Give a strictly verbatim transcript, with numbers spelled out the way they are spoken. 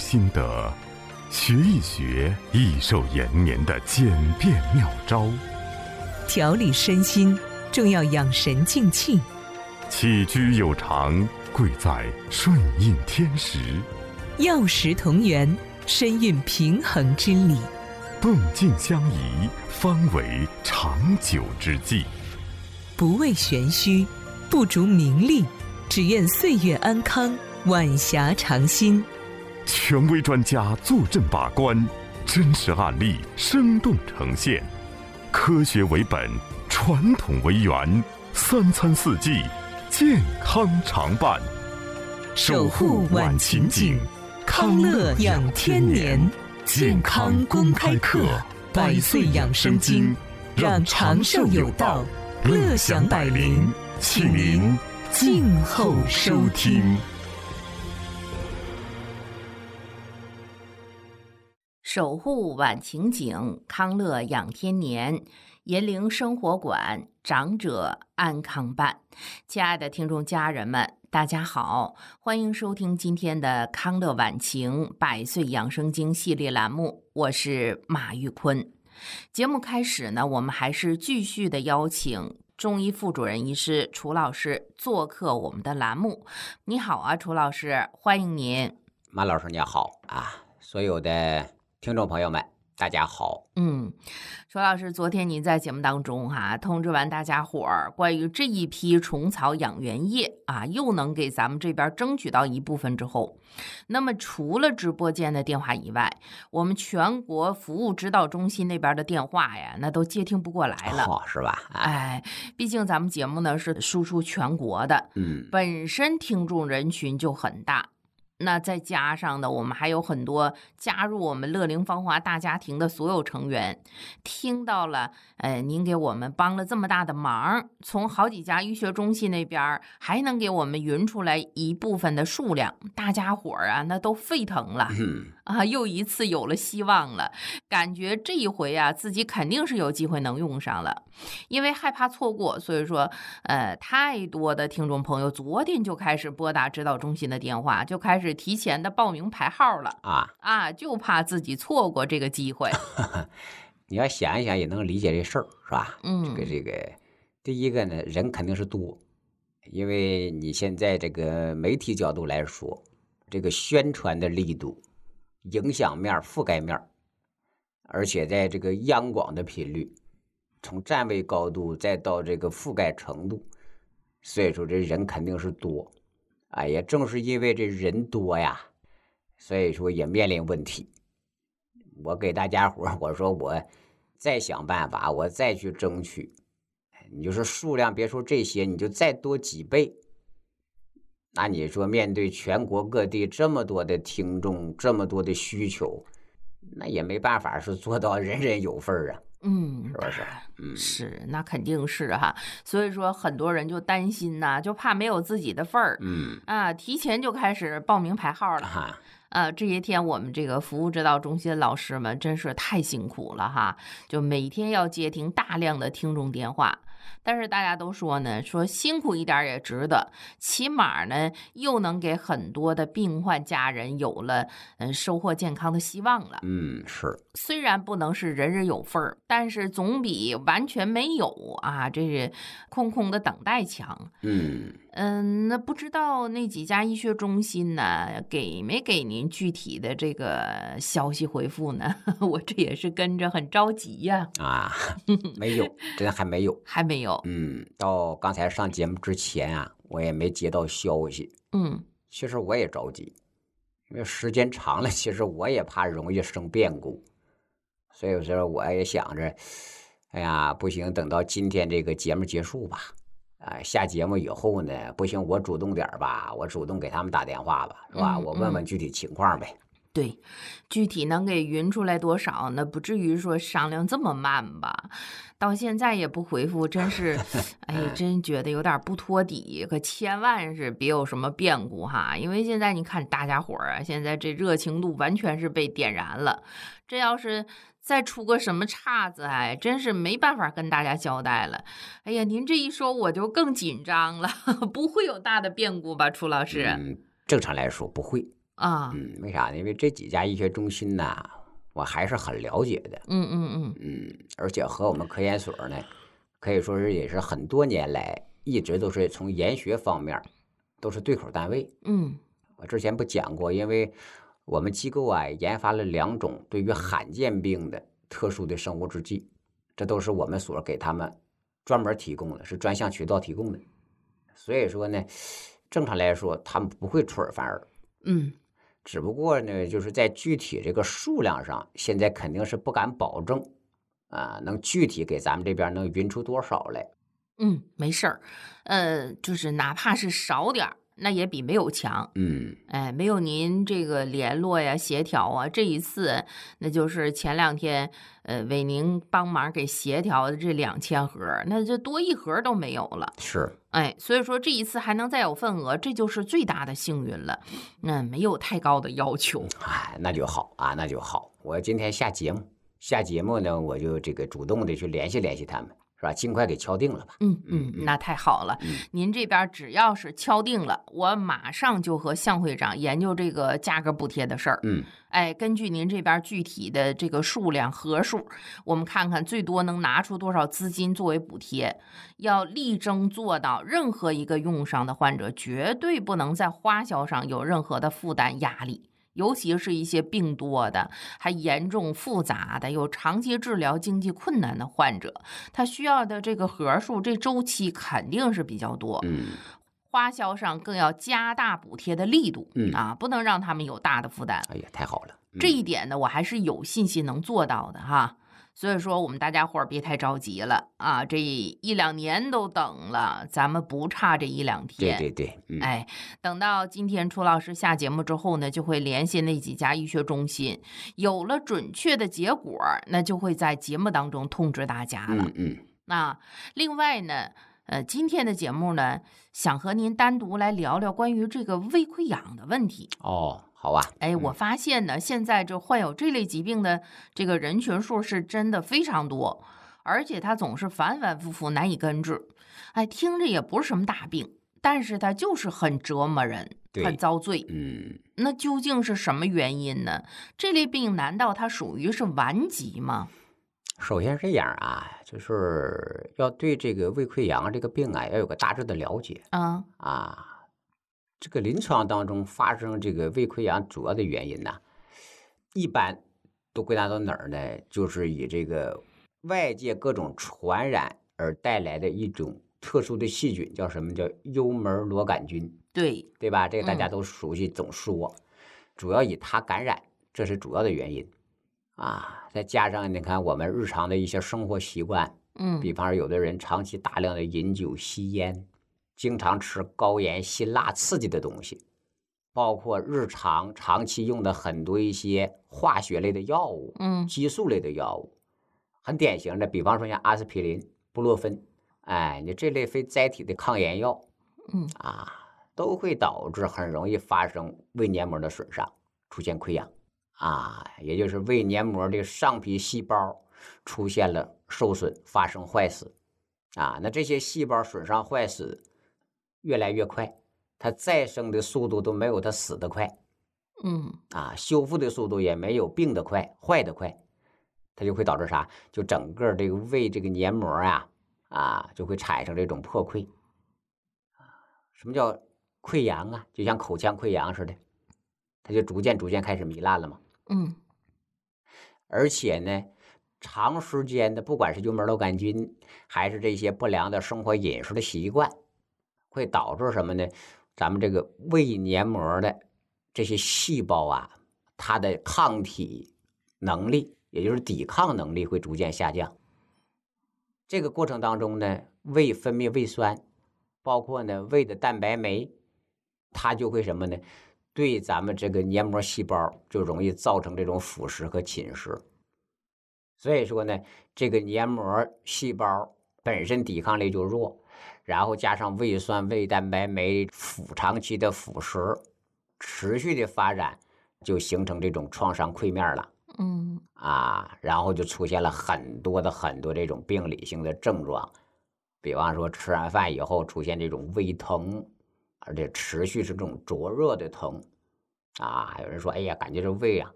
心得，学一学益寿延年的简便妙招。 调理身心，重要养神静气。 起居有常，贵在顺应天时。 药食同源，深蕴平衡之理。 动静相宜，方为长久之计。 不为玄虚，不逐名利，只愿岁月安康，晚霞常新。 权威专家坐镇把关，真实案例生动呈现，科学为本，传统为源，三餐四季健康常伴。 守护晚晴景，康乐养天年。健康公开课，百岁养生经，让长寿有道，乐享百龄，请您静候收听。 守护晚晴景，康乐养天年，银铃生活馆，长者安康办。亲爱的听众家人们，大家好，欢迎收听今天的康乐晚晴百岁养生经系列栏目，我是马玉坤。节目开始呢，我们还是继续的邀请中医副主任医师楚老师做客我们的栏目。你好啊，楚老师，欢迎您。 马老师你好啊，所有的听众朋友们大家好。 嗯，楚老师，昨天您在节目当中哈、啊、通知完大家伙儿，关于这一批虫草养元液啊，又能给咱们这边争取到一部分之后，那么除了直播间的电话以外，我们全国服务指导中心那边的电话呀，那都接听不过来了， 哦，是吧？ 哎，毕竟咱们节目呢是输出全国的， 嗯， 本身听众人群就很大。那再加上呢，我们还有很多加入我们乐龄芳华大家庭的所有成员，听到了，呃，您给我们帮了这么大的忙，从好几家医学中心那边还能给我们匀出来一部分的数量，大家伙儿啊，那都沸腾了， 嗯啊，又一次有了希望了，感觉这一回啊，自己肯定是有机会能用上了，因为害怕错过，所以说，呃，太多的听众朋友昨天就开始拨打指导中心的电话，就开始提前的报名排号了啊啊，就怕自己错过这个机会。 你要想一想也能理解这事儿，是吧？ 嗯， 这个这个，第一个呢，人肯定是多，因为你现在这个媒体角度来说，这个宣传的力度、影响面、覆盖面，而且在这个央广的频率，从站位高度再到这个覆盖程度，所以说这人肯定是多。哎呀，正是因为这人多呀，所以说也面临问题。我给大家伙我说我再想办法，我再去争取。你就说数量别说这些，你就再多几倍，那你说面对全国各地这么多的听众，这么多的需求，那也没办法是做到人人有份儿啊。 嗯， 是不是？嗯， 是，那肯定是哈。所以说，很多人就担心呐、啊，就怕没有自己的份儿。 嗯啊，提前就开始报名排号了。 啊， 呃，这些天我们这个服务指导中心的老师们真是太辛苦了哈，就每天要接听大量的听众电话。但是大家都说呢，说辛苦一点也值得，起码呢又能给很多的病患家人有了嗯收获健康的希望了。 嗯，是， 虽然不能是人人有份儿，但是总比完全没有啊，这是空空的等待强。 嗯嗯，那不知道那几家医学中心呢，给没给您具体的这个消息回复呢？我这也是跟着很着急呀。 啊，没有，真还没有， 还没有。 嗯，到刚才上节目之前啊，我也没接到消息。 嗯， 其实我也着急，因为时间长了，其实我也怕容易生变故，所以有时候我也想着，哎呀，不行，等到今天这个节目结束吧。啊，下节目以后呢，不行，我主动点吧，我主动给他们打电话吧，是吧？ 嗯、 我问问具体情况呗。 对，具体能给匀出来多少，那不至于说商量这么慢吧？到现在也不回复，真是，哎，真觉得有点不托底。可千万是别有什么变故哈，因为现在你看大家伙儿啊，现在这热情度完全是被点燃了。这要是再出个什么岔子，哎，真是没办法跟大家交代了。哎呀，您这一说我就更紧张了，不会有大的变故吧，楚老师？ 嗯，正常来说不会。 啊， 嗯，为啥呢？因为这几家医学中心呐，我还是很了解的。 嗯嗯嗯嗯，而且和我们科研所呢，可以说是也是很多年来一直都是从研学方面都是对口单位。 嗯我之前不讲过，因为我们机构啊研发了两种对于罕见病的特殊的生物制剂，这都是我们所给他们专门提供的，是专项渠道提供的。所以说呢，正常来说他们不会出尔反尔。 嗯只不过呢，就是在具体这个数量上，现在肯定是不敢保证啊，能具体给咱们这边能匀出多少来。 嗯，没事儿，呃，就是哪怕是少点儿，那也比没有强。 嗯， 哎，没有您这个联络呀、协调啊，这一次那就是前两天，呃，为您帮忙给协调的这两千盒，那这多一盒都没有了。 是， 哎，所以说这一次还能再有份额，这就是最大的幸运了。嗯，没有太高的要求。 哎，那就好啊，那就好。我今天下节目，下节目呢，我就这个主动的去联系联系他们，是吧？尽快给敲定了吧。 嗯嗯，那太好了。 嗯您这边只要是敲定了，我马上就和向会长研究这个价格补贴的事儿。 嗯， 哎，根据您这边具体的这个数量核数，我们看看最多能拿出多少资金作为补贴，要力争做到任何一个用上的患者绝对不能在花销上有任何的负担压力。尤其是一些病多的、还严重复杂的、有长期治疗经济困难的患者，他需要的这个盒数、这周期肯定是比较多。 嗯， 花销上更要加大补贴的力度， 嗯啊，不能让他们有大的负担。 哎呀，太好了。嗯、 这一点呢，我还是有信心能做到的哈。所以说，我们大家伙儿别太着急了啊！这一两年都等了，咱们不差这一两天。 对对对，嗯、 哎，等到今天楚老师下节目之后呢，就会联系那几家医学中心，有了准确的结果，那就会在节目当中通知大家了。 嗯嗯。 那另外呢，呃，今天的节目呢，想和您单独来聊聊关于这个胃溃疡的问题。 哦。好啊， 哎，我发现呢，现在这患有这类疾病的这个人群数是真的非常多，而且它总是反反复复难以根治。哎，听着也不是什么大病，但是它就是很折磨人，很遭罪。 嗯， 那究竟是什么原因呢？这类病难道它属于是顽疾吗？ 首先这样啊，就是要对这个胃溃疡这个病啊，要有个大致的了解。 啊啊。这个临床当中发生这个胃溃疡主要的原因呢，一般都归纳到哪儿呢？就是以这个外界各种传染而带来的一种特殊的细菌，叫什么？叫幽门螺杆菌。 对， 对吧？这个大家都熟悉，总说，嗯、主要以它感染，这是主要的原因啊。再加上你看我们日常的一些生活习惯， 嗯， 比方说有的人长期大量的饮酒吸烟。经常吃高盐、辛辣、刺激的东西，包括日常长期用的很多一些化学类的药物， 嗯， 激素类的药物，很典型的，比方说像阿司匹林、布洛芬，哎，你这类非甾体的抗炎药， 嗯啊，都会导致很容易发生胃黏膜的损伤，出现溃疡啊，也就是胃黏膜的上皮细胞出现了受损，发生坏死啊，那这些细胞损伤坏死。越来越快，它再生的速度都没有它死的快， 嗯啊，修复的速度也没有病的快，坏的快，它就会导致啥？就整个这个胃这个黏膜啊，啊，就会产生这种破溃。什么叫溃疡啊？就像口腔溃疡似的，它就逐渐逐渐开始糜烂了嘛。 嗯， 而且呢，长时间的不管是幽门螺杆菌，还是这些不良的生活饮食的习惯。会导致什么呢？咱们这个胃黏膜的这些细胞啊，它的抗体能力，也就是抵抗能力会逐渐下降。这个过程当中呢，胃分泌胃酸，包括呢胃的蛋白酶，它就会什么呢？对咱们这个黏膜细胞就容易造成这种腐蚀和侵蚀。所以说呢，这个黏膜细胞本身抵抗力就弱。然后加上胃酸、胃蛋白酶腐长期的腐蚀，持续的发展，就形成这种创伤溃面了。 嗯啊，然后就出现了很多的很多这种病理性的症状，比方说吃完饭以后出现这种胃疼，而且持续是这种灼热的疼， 啊，有人说，哎呀，感觉这胃啊